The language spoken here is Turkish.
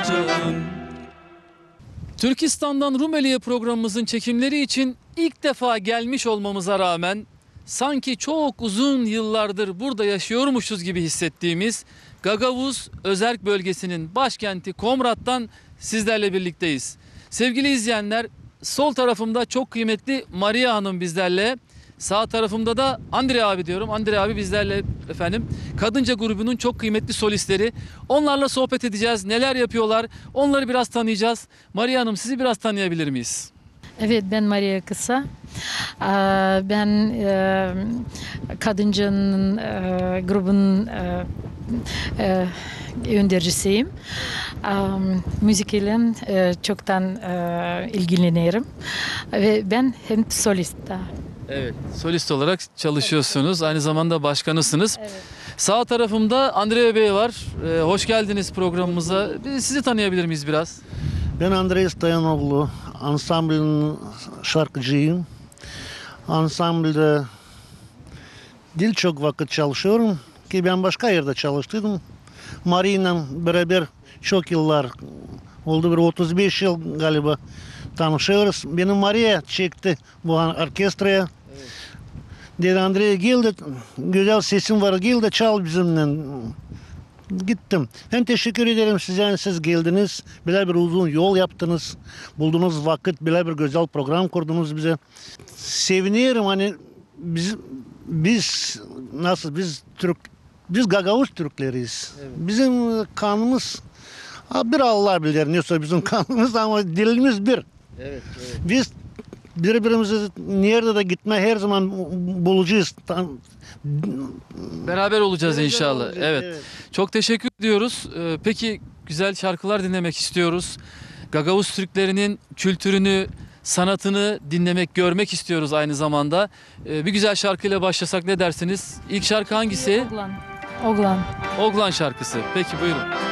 Türkistan'dan Rumeli'ye programımızın çekimleri için ilk defa gelmiş olmamıza rağmen sanki çok uzun yıllardır burada yaşıyormuşuz gibi hissettiğimiz Gagavuz Özerk bölgesinin başkenti Komrat'tan sizlerle birlikteyiz. Sevgili izleyenler, sol tarafımda çok kıymetli Maria Hanım bizlerle. Sağ tarafımda da Andrei abi diyorum. Andrei abi bizlerle efendim. Kadınca grubunun çok kıymetli solistleri. Onlarla sohbet edeceğiz. Neler yapıyorlar? Onları biraz tanıyacağız. Maria Hanım, sizi biraz tanıyabilir miyiz? Evet, ben Maria Kısa. Ben Kadınca'nın grubun öndericisiyim. Müzik ile çoktan ilgileniyorum. Ve ben hem solist de. Evet, solist olarak çalışıyorsunuz. Aynı zamanda başkanısınız. Evet. Sağ tarafımda Andrei Bey var. Hoş geldiniz programımıza. Sizi tanıyabilir miyiz biraz? Ben Andrei Stoyanovlu, ansamblin şarkıcıyım. Ansamblde çok vakit çalışıyorum ki ben başka yerde çalıştım. Maria'yla beraber çok yıllar oldu, bir 35 yıl galiba tanışıyoruz. Benim Maria çekti bu orkestraya. Evet. Dedi Andrei gel de, güzel sesin var, gel de çal bizimle. Gittim. Ben teşekkür ederim size. Siz geldiniz. Böyle bir uzun yol yaptınız. Buldunuz vakit. Böyle bir güzel program kurdunuz bize. Seviniyorum hani biz nasıl biz Gagavuz Türkleriyiz. Evet. Bizim kanımız bir Allah bilir neyse bizim kanımız ama dilimiz bir. Evet, evet. Biz birbirimizi nerede de gitme her zaman bulacağız. Beraber olacağız Beraber inşallah. olacağız, Evet. evet. Çok teşekkür ediyoruz. Peki güzel şarkılar dinlemek istiyoruz. Gagavuz Türklerinin kültürünü, sanatını dinlemek, görmek istiyoruz aynı zamanda. Bir güzel şarkıyla başlasak ne dersiniz? İlk şarkı hangisi? Oglan. Oglan şarkısı. Peki buyurun.